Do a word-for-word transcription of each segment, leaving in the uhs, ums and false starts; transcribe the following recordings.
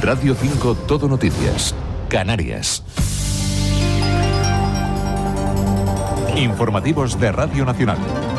Radio cinco Todo Noticias. Canarias. Informativos de Radio Nacional.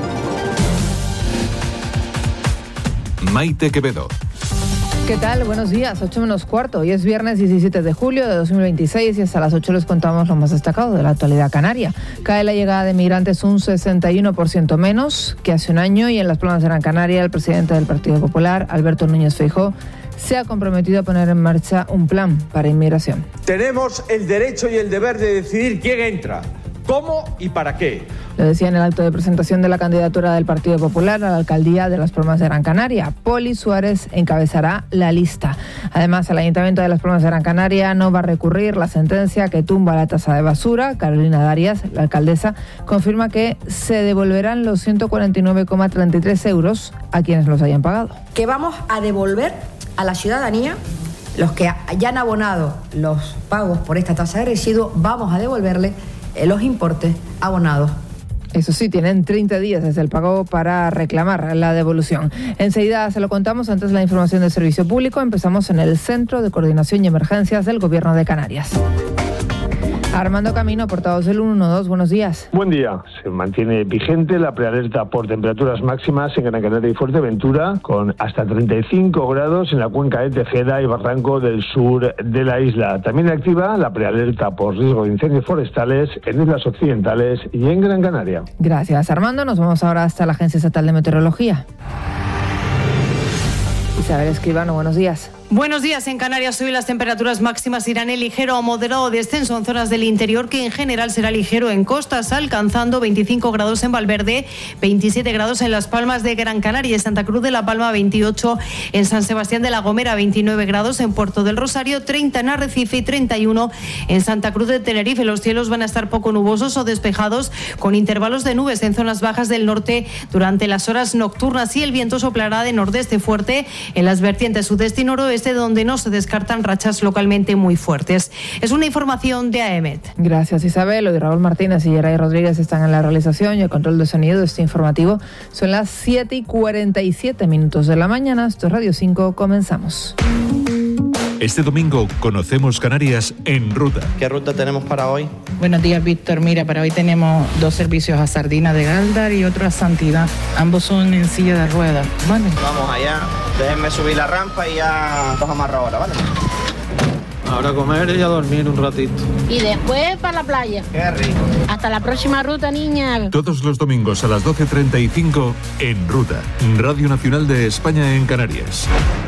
Maite Quevedo. ¿Qué tal? Buenos días, ocho menos cuarto. Hoy es viernes diecisiete de julio de dos mil veintiséis y hasta las ocho les contamos lo más destacado de la actualidad canaria. Cae la llegada de migrantes un sesenta y uno por ciento menos que hace un año y en Las Palmas de Gran Canaria el presidente del Partido Popular, Alberto Núñez Feijóo, se ha comprometido a poner en marcha un plan para inmigración. Tenemos el derecho y el deber de decidir quién entra, cómo y para qué. Lo decía en el acto de presentación de la candidatura del Partido Popular a la alcaldía de Las Palmas de Gran Canaria. Poli Suárez encabezará la lista. Además, el Ayuntamiento de Las Palmas de Gran Canaria no va a recurrir la sentencia que tumba la tasa de basura. Carolina Darias, la alcaldesa, confirma que se devolverán los ciento cuarenta y nueve coma treinta y tres euros a quienes los hayan pagado. Que vamos a devolver a la ciudadanía, los que hayan abonado los pagos por esta tasa de residuos, vamos a devolverle los importes abonados. Eso sí, tienen treinta días desde el pago para reclamar la devolución. Enseguida se lo contamos. Antes la información del servicio público. Empezamos en el Centro de Coordinación y Emergencias del Gobierno de Canarias. Armando Camino, portavoz del ciento doce, buenos días. Buen día. Se mantiene vigente la prealerta por temperaturas máximas en Gran Canaria y Fuerteventura, con hasta treinta y cinco grados en la cuenca de Tejeda y Barranco del sur de la isla. También activa la prealerta por riesgo de incendios forestales en islas occidentales y en Gran Canaria. Gracias, Armando. Nos vamos ahora hasta la Agencia Estatal de Meteorología. Isabel Escribano, buenos días. Buenos días. En Canarias hoy las temperaturas máximas irán en ligero o moderado descenso en zonas del interior, que en general será ligero en costas, alcanzando veinticinco grados en Valverde, veintisiete grados en Las Palmas de Gran Canaria, en Santa Cruz de la Palma veintiocho, en San Sebastián de la Gomera veintinueve grados, en Puerto del Rosario treinta en Arrecife y treinta y uno en Santa Cruz de Tenerife. Los cielos van a estar poco nubosos o despejados, con intervalos de nubes en zonas bajas del norte durante las horas nocturnas, y el viento soplará de nordeste fuerte en las vertientes sudeste y noroeste, donde no se descartan rachas localmente muy fuertes. Es una información de A E M E T. Gracias, Isabel. Hoy Raúl Martínez y Geray Rodríguez están en la realización y el control de sonido de este informativo. Son las siete y cuarenta y siete minutos de la mañana. Esto es Radio cinco. Comenzamos. Este domingo conocemos Canarias en ruta. ¿Qué ruta tenemos para hoy? Buenos días, Víctor. Mira, para hoy tenemos dos servicios a Sardina de Galdar y otro a Santidad. Ambos son en silla de ruedas, ¿vale? Vamos allá. Déjenme subir la rampa y ya los amarro ahora, ¿vale? Ahora a comer y a dormir un ratito. Y después para la playa. Qué rico. Hasta la próxima ruta, niña. Todos los domingos a las doce treinta y cinco en ruta. Radio Nacional de España en Canarias.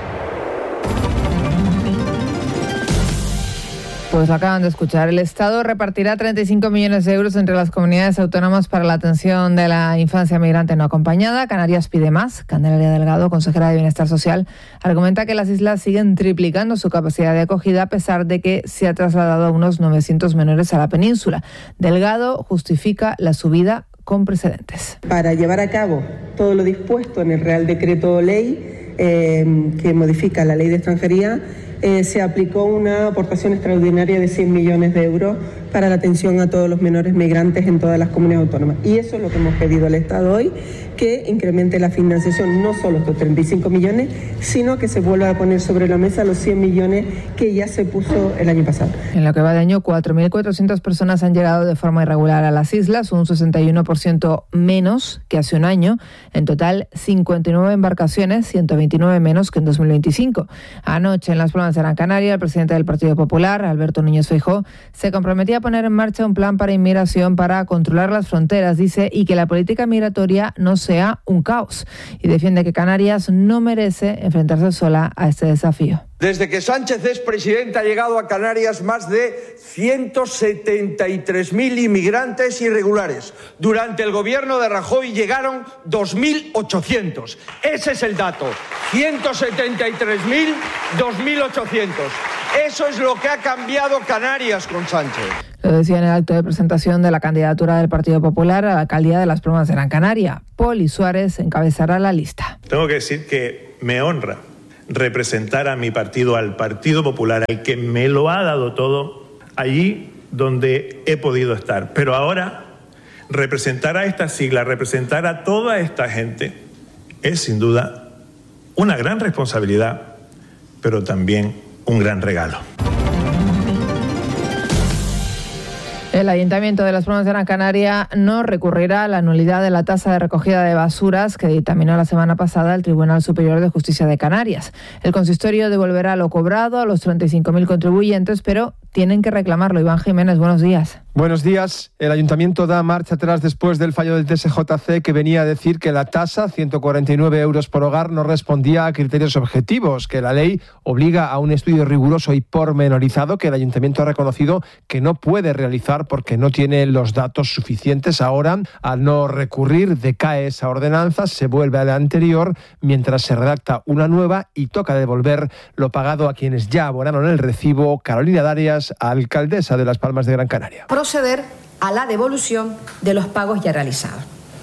Pues lo acaban de escuchar. El Estado repartirá treinta y cinco millones de euros entre las comunidades autónomas para la atención de la infancia migrante no acompañada. Canarias pide más. Candelaria Delgado, consejera de Bienestar Social, argumenta que las islas siguen triplicando su capacidad de acogida a pesar de que se ha trasladado a unos novecientos menores a la península. Delgado justifica la subida con precedentes. Para llevar a cabo todo lo dispuesto en el Real Decreto Ley eh, que modifica la Ley de Extranjería, Eh, se aplicó una aportación extraordinaria de cien millones de euros para la atención a todos los menores migrantes en todas las comunidades autónomas. Y eso es lo que hemos pedido al Estado hoy, que incremente la financiación, no solo estos treinta y cinco millones, sino que se vuelva a poner sobre la mesa los cien millones que ya se puso el año pasado. En lo que va de año, cuatro mil cuatrocientas personas han llegado de forma irregular a las islas, un sesenta y uno por ciento menos que hace un año. En total, cincuenta y nueve embarcaciones, ciento veintinueve menos que en dos mil veinticinco. Anoche, en Las Palmas de Gran Canaria, el presidente del Partido Popular, Alberto Núñez Feijóo, se comprometía a poner en marcha un plan para inmigración para controlar las fronteras, dice, y que la política migratoria no sea un caos. Y defiende que Canarias no merece enfrentarse sola a este desafío. Desde que Sánchez es presidente ha llegado a Canarias más de ciento setenta y tres mil inmigrantes irregulares. Durante el gobierno de Rajoy llegaron dos mil ochocientos. Ese es el dato. ciento setenta y tres mil, dos mil ochocientos. Eso es lo que ha cambiado Canarias con Sánchez. Lo decía en el acto de presentación de la candidatura del Partido Popular a la alcaldía de Las Palmas de Gran Canaria. Poli Suárez encabezará la lista. Tengo que decir que me honra representar a mi partido, al Partido Popular, al que me lo ha dado todo, allí donde he podido estar. Pero ahora, representar a esta sigla, representar a toda esta gente, es sin duda una gran responsabilidad, pero también un gran regalo. El Ayuntamiento de Las Palmas de Gran Canaria no recurrirá a la nulidad de la tasa de recogida de basuras que dictaminó la semana pasada el Tribunal Superior de Justicia de Canarias. El consistorio devolverá lo cobrado a los treinta y cinco mil contribuyentes, pero tienen que reclamarlo. Iván Jiménez, buenos días. Buenos días. El Ayuntamiento da marcha atrás después del fallo del T S J C que venía a decir que la tasa, ciento cuarenta y nueve euros por hogar, no respondía a criterios objetivos, que la ley obliga a un estudio riguroso y pormenorizado que el Ayuntamiento ha reconocido que no puede realizar porque no tiene los datos suficientes. Ahora, al no recurrir, decae esa ordenanza, se vuelve a la anterior, mientras se redacta una nueva y toca devolver lo pagado a quienes ya abonaron el recibo. Carolina Darias, alcaldesa de Las Palmas de Gran Canaria. Proceder a la devolución de los pagos ya realizados.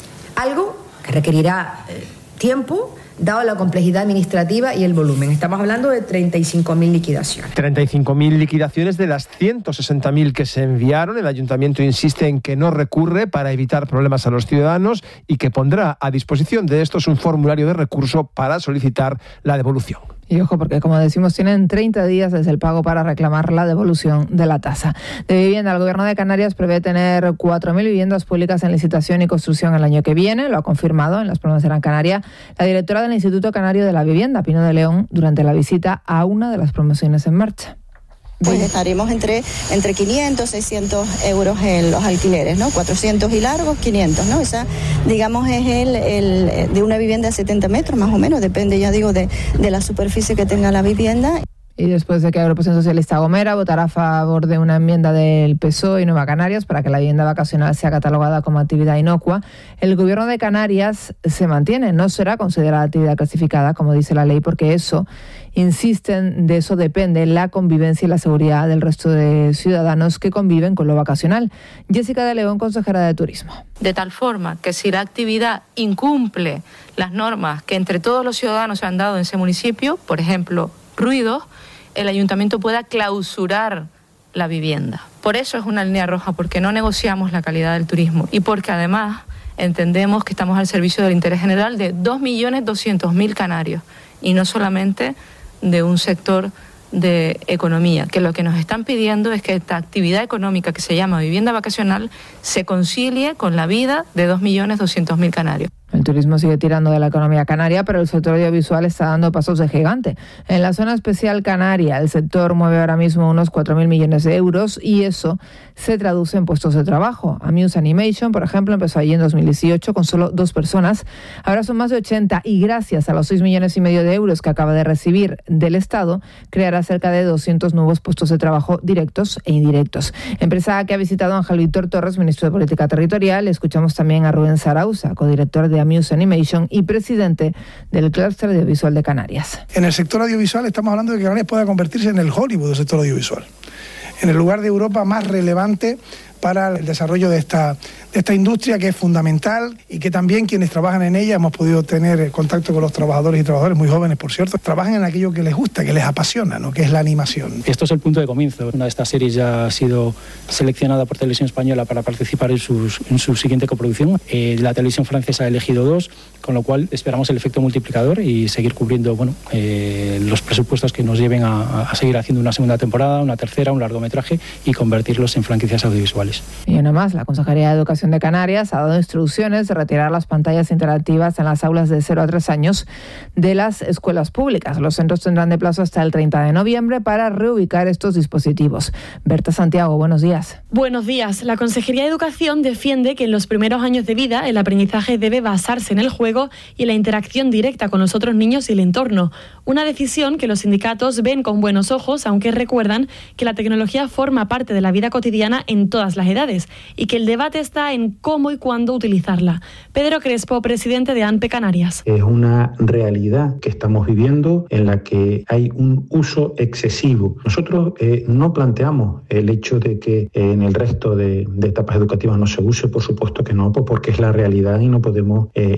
Algo que requerirá eh, tiempo, dado la complejidad administrativa y el volumen. Estamos hablando de treinta y cinco mil liquidaciones. treinta y cinco mil liquidaciones de las ciento sesenta mil que se enviaron. El Ayuntamiento insiste en que no recurre para evitar problemas a los ciudadanos y que pondrá a disposición de estos un formulario de recurso para solicitar la devolución. Y ojo, porque como decimos, tienen treinta días desde el pago para reclamar la devolución de la tasa. De vivienda, el Gobierno de Canarias prevé tener cuatro mil viviendas públicas en licitación y construcción el año que viene. Lo ha confirmado en Las Palmas de Gran Canaria la directora del Instituto Canario de la Vivienda, Pino de León, durante la visita a una de las promociones en marcha. Pues estaremos entre, entre quinientos, seiscientos euros en los alquileres, ¿no? cuatrocientos y largos, quinientos, ¿no? Esa, digamos, es el, el de una vivienda de setenta metros, más o menos, depende, ya digo, de, de la superficie que tenga la vivienda. Y después de que la Agrupación Socialista Gomera votará a favor de una enmienda del P S O E y Nueva Canarias para que la vivienda vacacional sea catalogada como actividad inocua, el Gobierno de Canarias se mantiene, no será considerada actividad clasificada, como dice la ley, porque eso, insisten, de eso depende la convivencia y la seguridad del resto de ciudadanos que conviven con lo vacacional. Jessica de León, consejera de Turismo. De tal forma que si la actividad incumple las normas que entre todos los ciudadanos se han dado en ese municipio, por ejemplo, ruidos, el ayuntamiento pueda clausurar la vivienda. Por eso es una línea roja, porque no negociamos la calidad del turismo y porque además entendemos que estamos al servicio del interés general de dos millones doscientos mil canarios y no solamente de un sector de economía, que lo que nos están pidiendo es que esta actividad económica que se llama vivienda vacacional se concilie con la vida de dos millones doscientos mil canarios. El turismo sigue tirando de la economía canaria, pero el sector audiovisual está dando pasos de gigante. En la zona especial canaria, el sector mueve ahora mismo unos cuatro mil millones de euros y eso se traduce en puestos de trabajo. Amuse Animation, por ejemplo, empezó allí en dos mil dieciocho con solo dos personas. Ahora son más de ochenta y gracias a los seis millones y medio de euros que acaba de recibir del Estado, creará cerca de doscientos nuevos puestos de trabajo directos e indirectos. Empresa que ha visitado Ángel Víctor Torres, ministro de Política Territorial. Escuchamos también a Rubén Sarauza, codirector de Amuse Animation y presidente del Clúster Audiovisual de Canarias. En el sector audiovisual estamos hablando de que Canarias pueda convertirse en el Hollywood del sector audiovisual, en el lugar de Europa más relevante para el desarrollo de esta, de esta industria, que es fundamental y que también quienes trabajan en ella, hemos podido tener contacto con los trabajadores y trabajadoras, muy jóvenes por cierto, trabajan en aquello que les gusta, que les apasiona, ¿no? Que es la animación. Esto es el punto de comienzo. Una de estas series ya ha sido seleccionada por Televisión Española para participar en, sus, en su siguiente coproducción. Eh, la televisión francesa ha elegido dos, con lo cual esperamos el efecto multiplicador y seguir cubriendo bueno, eh, los presupuestos que nos lleven a, a seguir haciendo una segunda temporada, una tercera, un largometraje y convertirlos en franquicias audiovisuales. Y una más, la Consejería de Educación de Canarias ha dado instrucciones de retirar las pantallas interactivas en las aulas de cero a tres años de las escuelas públicas. Los centros tendrán de plazo hasta el treinta de noviembre para reubicar estos dispositivos. Berta Santiago, buenos días. Buenos días. La Consejería de Educación defiende que en los primeros años de vida el aprendizaje debe basarse en el juego y en la interacción directa con los otros niños y el entorno. Una decisión que los sindicatos ven con buenos ojos, aunque recuerdan que la tecnología forma parte de la vida cotidiana en todas las edades y que el debate está en cómo y cuándo utilizarla. Pedro Crespo, presidente de A N P E Canarias. Es una realidad que estamos viviendo en la que hay un uso excesivo. Nosotros eh, no planteamos el hecho de que eh, en el resto de, de etapas educativas no se use, por supuesto que no, porque es la realidad y no podemos eh, evadirnos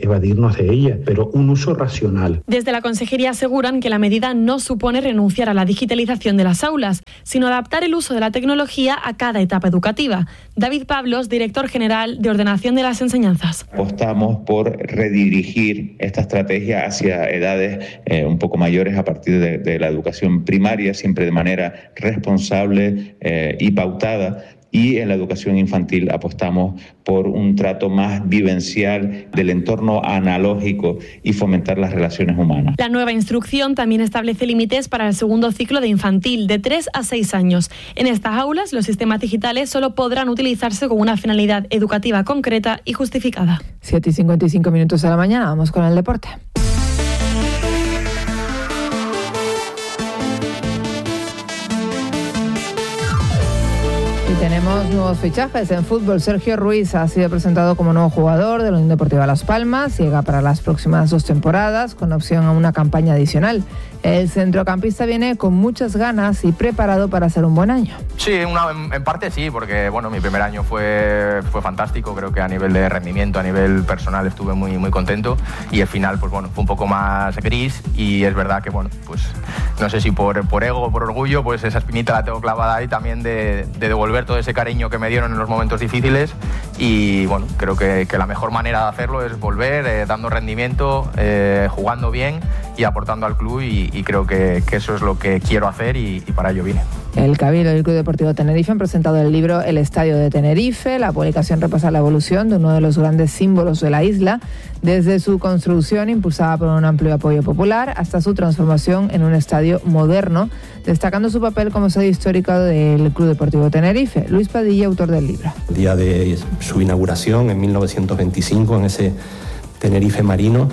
algunos de ellas, pero un uso racional. Desde la Consejería aseguran que la medida no supone renunciar a la digitalización de las aulas, sino adaptar el uso de la tecnología a cada etapa educativa. David Pablos, director general de Ordenación de las Enseñanzas. Apostamos por redirigir esta estrategia hacia edades eh, un poco mayores a partir de, de la educación primaria, siempre de manera responsable eh, y pautada. Y en la educación infantil apostamos por un trato más vivencial del entorno analógico y fomentar las relaciones humanas. La nueva instrucción también establece límites para el segundo ciclo de infantil, de tres a seis años. En estas aulas, los sistemas digitales solo podrán utilizarse con una finalidad educativa concreta y justificada. siete y cincuenta y cinco minutos de la mañana, vamos con el deporte. Tenemos nuevos fichajes en fútbol. Sergio Ruiz ha sido presentado como nuevo jugador de la Unión Deportiva Las Palmas. Llega para las próximas dos temporadas con opción a una campaña adicional. El centrocampista viene con muchas ganas y preparado para hacer un buen año. Sí, una, en, en parte sí, porque bueno, mi primer año fue, fue fantástico. Creo que a nivel de rendimiento, a nivel personal estuve muy, muy contento. Y el final, pues bueno, fue un poco más gris. Y es verdad que, bueno, pues no sé si por, por ego o por orgullo, pues esa espinita la tengo clavada ahí también de, de devolver todo ese cariño que me dieron en los momentos difíciles. Y bueno, creo que, que la mejor manera de hacerlo es volver eh, dando rendimiento, eh, jugando bien y aportando al club, y, y creo que, que eso es lo que quiero hacer, y, y para ello vine. El Cabildo y el Club Deportivo Tenerife han presentado el libro El Estadio de Tenerife. La publicación repasa la evolución de uno de los grandes símbolos de la isla, desde su construcción, impulsada por un amplio apoyo popular, hasta su transformación en un estadio moderno, destacando su papel como sede histórica del Club Deportivo Tenerife. Luis Padilla, autor del libro. El día de su inauguración en mil novecientos veinticinco, en ese Tenerife marino,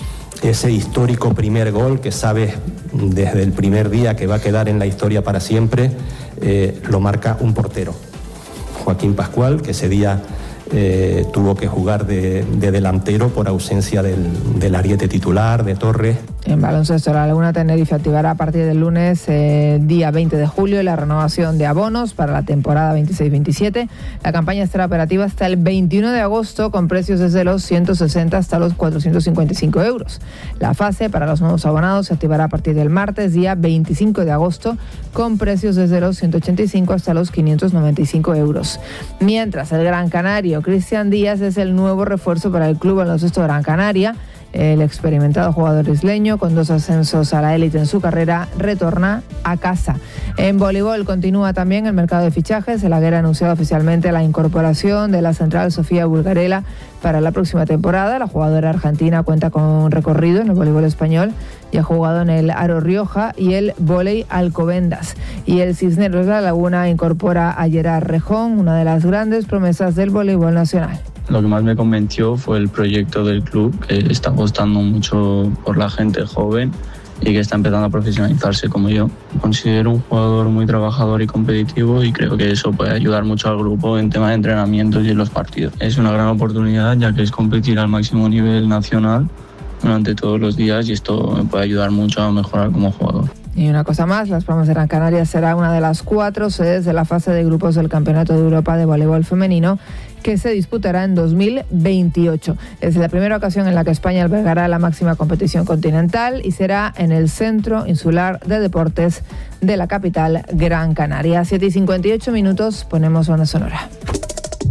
ese histórico primer gol que sabes desde el primer día que va a quedar en la historia para siempre, eh, lo marca un portero, Joaquín Pascual, que ese día eh, tuvo que jugar de, de delantero por ausencia del, del ariete titular, de Torres. En baloncesto, la Laguna Tenerife activará a partir del lunes, eh, día veinte de julio, la renovación de abonos para la temporada veintiséis veintisiete. La campaña estará operativa hasta el veintiuno de agosto, con precios desde los ciento sesenta hasta los cuatrocientos cincuenta y cinco euros. La fase para los nuevos abonados se activará a partir del martes, día veinticinco de agosto, con precios desde los ciento ochenta y cinco hasta los quinientos noventa y cinco euros. Mientras, el Gran Canario, Cristian Díaz, es el nuevo refuerzo para el Club Baloncesto Gran Canaria. El experimentado jugador isleño, con dos ascensos a la élite en su carrera, retorna a casa. En voleibol continúa también el mercado de fichajes. El Aguera ha anunciado oficialmente la incorporación de la central Sofía Bulgarela para la próxima temporada. La jugadora argentina cuenta con un recorrido en el voleibol español y ha jugado en el Aro Rioja y el Voley Alcobendas. Y el Cisneros de la Laguna incorpora a Gerard Rejón, una de las grandes promesas del voleibol nacional. Lo que más me convenció fue el proyecto del club, que está apostando mucho por la gente joven y que está empezando a profesionalizarse como yo. Considero un jugador muy trabajador y competitivo, y creo que eso puede ayudar mucho al grupo en tema de entrenamientos y en los partidos. Es una gran oportunidad, ya que es competir al máximo nivel nacional durante todos los días, y esto me puede ayudar mucho a mejorar como jugador. Y una cosa más, Las Palmas de Gran Canaria será una de las cuatro sedes de la fase de grupos del Campeonato de Europa de Voleibol Femenino, que se disputará en dos mil veintiocho. Es la primera ocasión en la que España albergará la máxima competición continental, y será en el Centro Insular de Deportes de la capital Gran Canaria. siete y cincuenta y ocho minutos, ponemos banda sonora.